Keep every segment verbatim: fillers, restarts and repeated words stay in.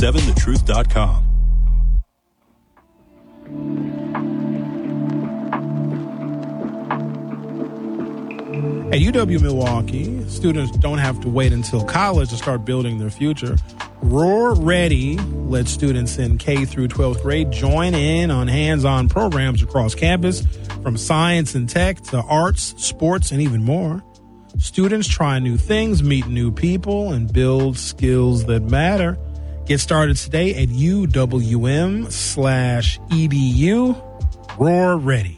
seven the truth dot com. At U W-Milwaukee, students don't have to wait until college to start building their future. Roar Ready lets students in K through twelfth grade join in on hands-on programs across campus, from science and tech to arts, sports, and even more. Students try new things, meet new people, and build skills that matter. Get started today at UWM slash EDU. Roar Ready.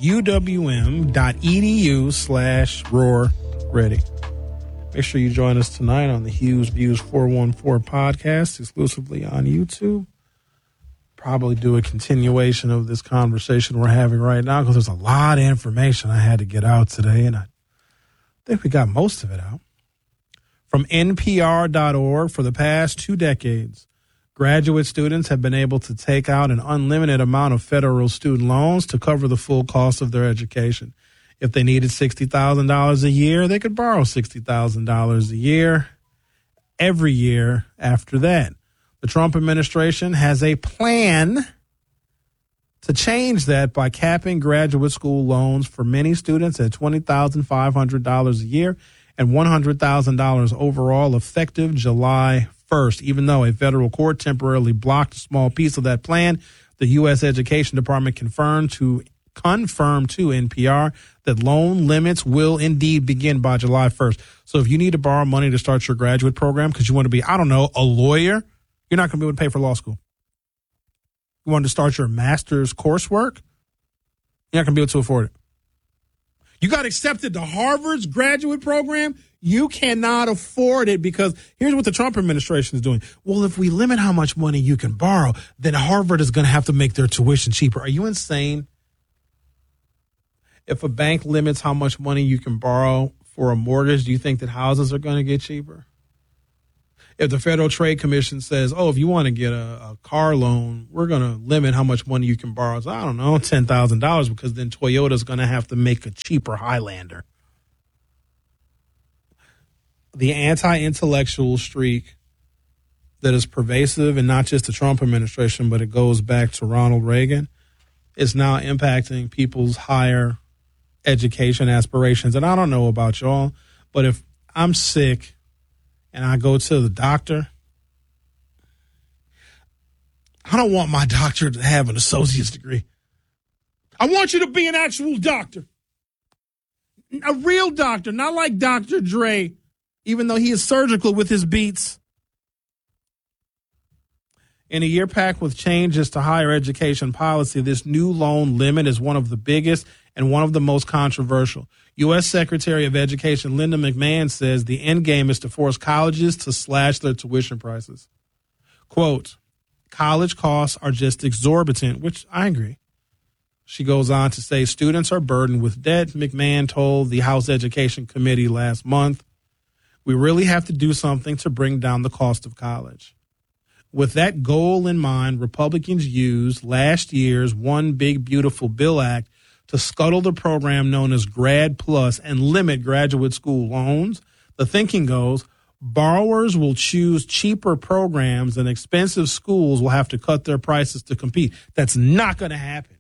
UWM.edu slash Roar Ready. Make sure you join us tonight on the Hughes Views four one four podcast, exclusively on YouTube. Probably do a continuation of this conversation we're having right now because there's a lot of information I had to get out today, and I think we got most of it out. From N P R dot org, for the past two decades, graduate students have been able to take out an unlimited amount of federal student loans to cover the full cost of their education. If they needed sixty thousand dollars a year, they could borrow sixty thousand dollars a year every year after that. The Trump administration has a plan to change that by capping graduate school loans for many students at twenty thousand five hundred dollars a year and one hundred thousand dollars overall, effective July first. Even though a federal court temporarily blocked a small piece of that plan, the U S Education Department confirmed to confirmed to N P R that loan limits will indeed begin by July first. So if you need to borrow money to start your graduate program because you want to be, I don't know, a lawyer, you're not going to be able to pay for law school. You want to start your master's coursework, you're not going to be able to afford it. You got accepted to Harvard's graduate program, you cannot afford it because here's what the Trump administration is doing. Well, if we limit how much money you can borrow, then Harvard is going to have to make their tuition cheaper. Are you insane? If a bank limits how much money you can borrow for a mortgage, do you think that houses are going to get cheaper? If the Federal Trade Commission says, oh, if you want to get a, a car loan, we're going to limit how much money you can borrow. So, I don't know, ten thousand dollars, because then Toyota's going to have to make a cheaper Highlander. The anti-intellectual streak that is pervasive, and not just the Trump administration, but it goes back to Ronald Reagan, is now impacting people's higher education aspirations. And I don't know about y'all, but if I'm sick and I go to the doctor, I don't want my doctor to have an associate's degree. I want you to be an actual doctor. A real doctor, not like Doctor Dre, even though he is surgical with his beats. In a year packed with changes to higher education policy, this new loan limit is one of the biggest and one of the most controversial. U S Secretary of Education Linda McMahon says the end game is to force colleges to slash their tuition prices. Quote, college costs are just exorbitant, which I agree. She goes on to say students are burdened with debt. McMahon told the House Education Committee last month, we really have to do something to bring down the cost of college. With that goal in mind, Republicans used last year's One Big Beautiful Bill Act to scuttle the program known as Grad Plus and limit graduate school loans. The thinking goes, borrowers will choose cheaper programs and expensive schools will have to cut their prices to compete. That's not going to happen.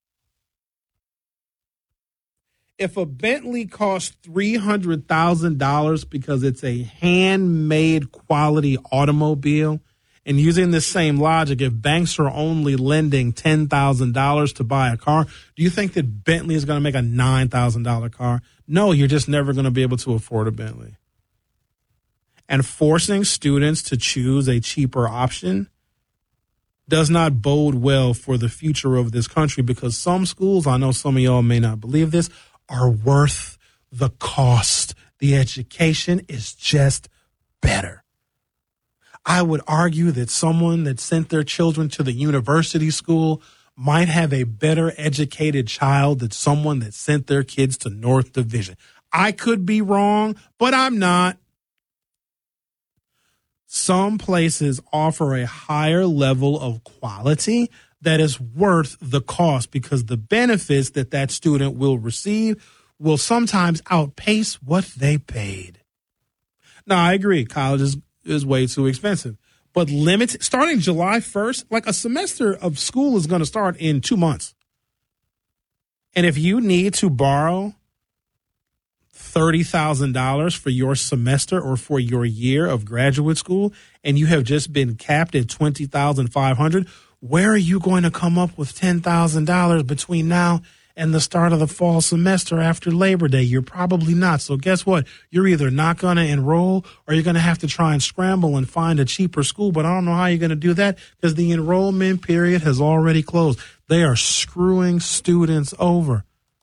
If a Bentley costs three hundred thousand dollars because it's a handmade quality automobile, and using this same logic, if banks are only lending ten thousand dollars to buy a car, do you think that Bentley is going to make a nine thousand dollars car? No, you're just never going to be able to afford a Bentley. And forcing students to choose a cheaper option does not bode well for the future of this country, because some schools, I know some of y'all may not believe this, are worth the cost. The education is just better. I would argue that someone that sent their children to the university school might have a better educated child than someone that sent their kids to North Division. I could be wrong, but I'm not. Some places offer a higher level of quality that is worth the cost, because the benefits that that student will receive will sometimes outpace what they paid. Now, I agree, college is, is way too expensive, but limit starting July first, like a semester of school is going to start in two months. And if you need to borrow thirty thousand dollars for your semester or for your year of graduate school, and you have just been capped at twenty thousand five hundred dollars, where are you going to come up with ten thousand dollars between now and the start of the fall semester after Labor Day? You're probably not. So guess what? You're either not going to enroll or you're going to have to try and scramble and find a cheaper school. But I don't know how you're going to do that because the enrollment period has already closed. They are screwing students over.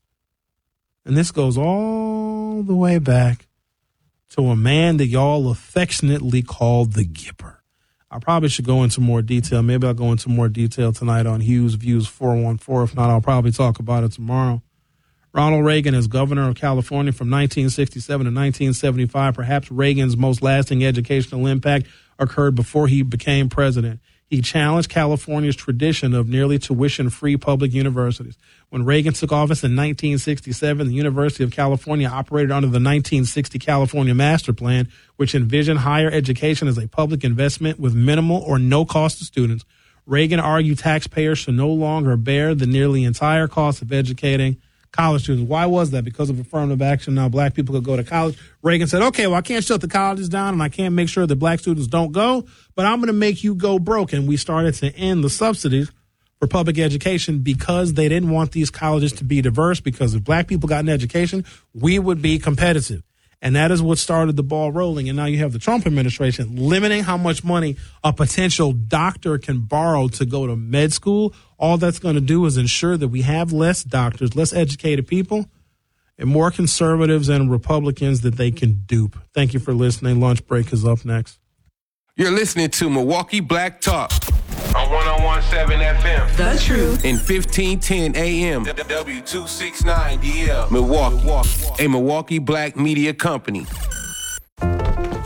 And this goes all the way back to a man that y'all affectionately called the Gipper. I probably should go into more detail. Maybe I'll go into more detail tonight on Hughes Views four one four. If not, I'll probably talk about it tomorrow. Ronald Reagan is governor of California from nineteen sixty-seven to nineteen seventy-five. Perhaps Reagan's most lasting educational impact occurred before he became president. He challenged California's tradition of nearly tuition-free public universities. When Reagan took office in nineteen sixty-seven, the University of California operated under the nineteen sixty California Master Plan, which envisioned higher education as a public investment with minimal or no cost to students. Reagan argued taxpayers should no longer bear the nearly entire cost of educating college students. Why was that? Because of affirmative action. Now black people could go to college. Reagan said, okay, well, I can't shut the colleges down and I can't make sure that black students don't go, but I'm going to make you go broke. And we started to end the subsidies for public education because they didn't want these colleges to be diverse, because if black people got an education, we would be competitive. And that is what started the ball rolling. And now you have the Trump administration limiting how much money a potential doctor can borrow to go to med school. All that's going to do is ensure that we have less doctors, less educated people, and more conservatives and Republicans that they can dupe. Thank you for listening. Lunch break is up next. You're listening to Milwaukee Black Talk on one oh one point seven F M. The Truth. In fifteen ten A M. W two sixty-nine D L. Milwaukee. A Milwaukee Black media company. Mommy,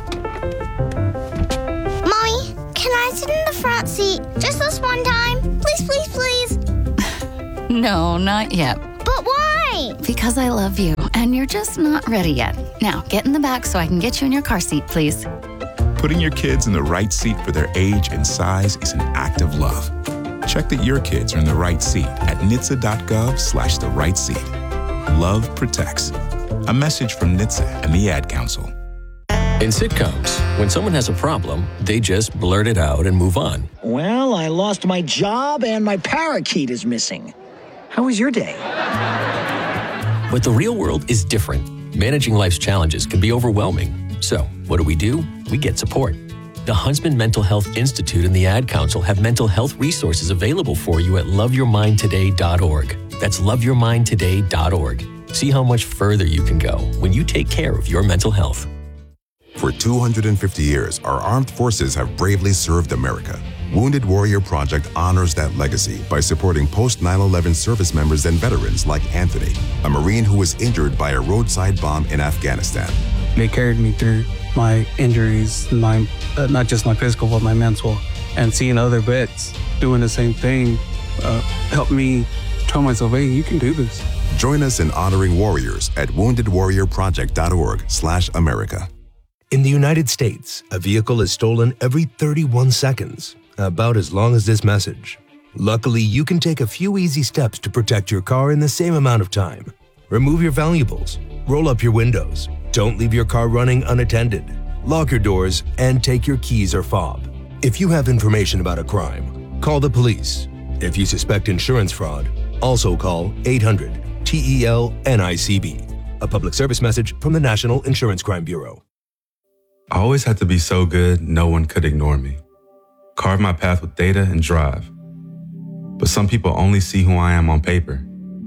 can I sit in the front seat just this one time? Please, please, please. No, not yet. But why? Because I love you, and you're just not ready yet. Now, get in the back so I can get you in your car seat, please. Putting your kids in the right seat for their age and size is an act of love. Check that your kids are in the right seat at N H T S A dot gov slash the right seat. Love protects. A message from N H T S A and the Ad Council. In sitcoms, when someone has a problem, they just blurt it out and move on. Well, I lost my job and my parakeet is missing. How was your day? But the real world is different. Managing life's challenges can be overwhelming. So, what do we do? We get support. The Huntsman Mental Health Institute and the Ad Council have mental health resources available for you at love your mind today dot org. That's love your mind today dot org. See how much further you can go when you take care of your mental health. For two hundred fifty years, our armed forces have bravely served America. Wounded Warrior Project honors that legacy by supporting post nine eleven service members and veterans like Anthony, a Marine who was injured by a roadside bomb in Afghanistan. They carried me through my injuries, my uh, not just my physical, but my mental. And seeing other vets doing the same thing uh, helped me tell myself, hey, you can do this. Join us in honoring warriors at wounded warrior project dot org slash America. In the United States, a vehicle is stolen every thirty-one seconds, about as long as this message. Luckily, you can take a few easy steps to protect your car in the same amount of time. Remove your valuables, roll up your windows, don't leave your car running unattended, lock your doors, and take your keys or fob. If you have information about a crime, call the police. If you suspect insurance fraud, also call eight hundred T E L N I C B. A public service message from the National Insurance Crime Bureau. I always had to be so good, no one could ignore me. Carve my path with data and drive. But some people only see who I am on paper.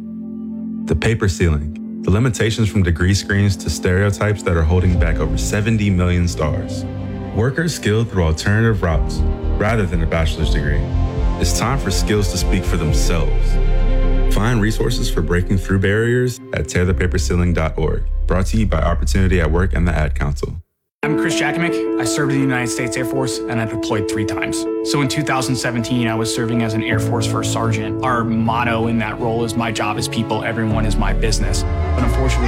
The paper ceiling, the limitations from degree screens to stereotypes that are holding back over seventy million stars. Workers skilled through alternative routes rather than a bachelor's degree. It's time for skills to speak for themselves. Find resources for breaking through barriers at tear the paper ceiling dot org. Brought to you by Opportunity at Work and the Ad Council. I'm Chris Jakimick. I served in the United States Air Force and I deployed three times. So in two thousand seventeen, I was serving as an Air Force First Sergeant. Our motto in that role is my job is people, everyone is my business. But unfortunately,